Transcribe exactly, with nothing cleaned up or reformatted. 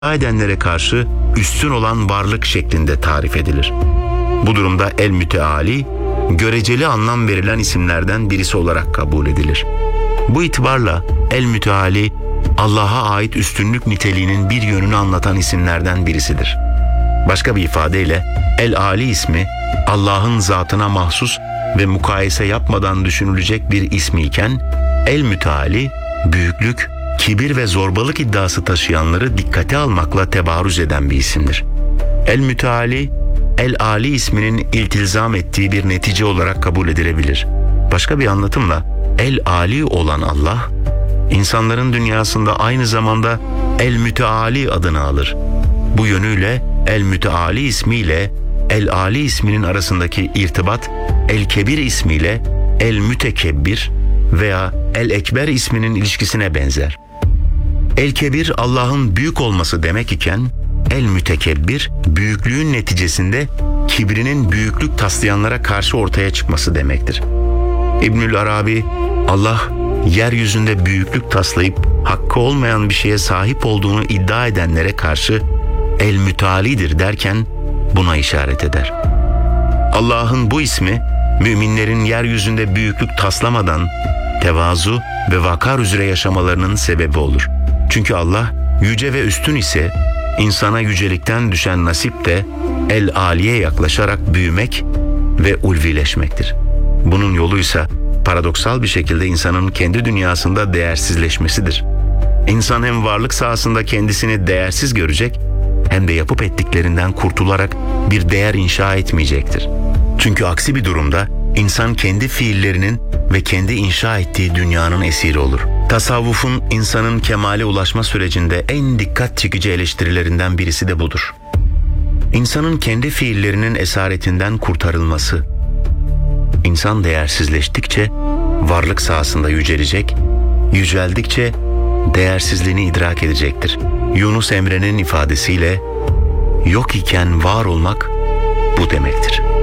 edenlere karşı üstün olan varlık şeklinde tarif edilir. Bu durumda el-müteali, göreceli anlam verilen isimlerden birisi olarak kabul edilir. Bu itibarla el-müteali, Allah'a ait üstünlük niteliğinin bir yönünü anlatan isimlerden birisidir. Başka bir ifadeyle el-Ali ismi, Allah'ın zatına mahsus ve mukayese yapmadan düşünülecek bir ismi iken, el-müteali, büyüklük, kibir ve zorbalık iddiası taşıyanları dikkate almakla tebarüz eden bir isimdir. El-müteali, el-Ali isminin iltizam ettiği bir netice olarak kabul edilebilir. Başka bir anlatımla, el-Ali olan Allah, insanların dünyasında aynı zamanda el-müteali adını alır. Bu yönüyle el-müteali ismiyle el-Ali isminin arasındaki irtibat, el-kebir ismiyle el-mütekebbir veya el-ekber isminin ilişkisine benzer. El-kebir Allah'ın büyük olması demek iken, el-mütekebbir büyüklüğün neticesinde kibrinin büyüklük taslayanlara karşı ortaya çıkması demektir. İbnül Arabi, Allah yeryüzünde büyüklük taslayıp hakkı olmayan bir şeye sahip olduğunu iddia edenlere karşı el-mütealidir derken buna işaret eder. Allah'ın bu ismi müminlerin yeryüzünde büyüklük taslamadan tevazu ve vakar üzere yaşamalarının sebebi olur. Çünkü Allah yüce ve üstün ise insana yücelikten düşen nasip de el-aliye yaklaşarak büyümek ve ulvileşmektir. Bunun yoluysa paradoksal bir şekilde insanın kendi dünyasında değersizleşmesidir. İnsan hem varlık sahasında kendisini değersiz görecek hem de yapıp ettiklerinden kurtularak bir değer inşa etmeyecektir. Çünkü aksi bir durumda insan kendi fiillerinin ve kendi inşa ettiği dünyanın esiri olur. Tasavvufun insanın kemale ulaşma sürecinde en dikkat çekici eleştirilerinden birisi de budur. İnsanın kendi fiillerinin esaretinden kurtarılması. İnsan değersizleştikçe varlık sahasında yücelecek, yüceldikçe değersizliğini idrak edecektir. Yunus Emre'nin ifadesiyle yok iken var olmak bu demektir.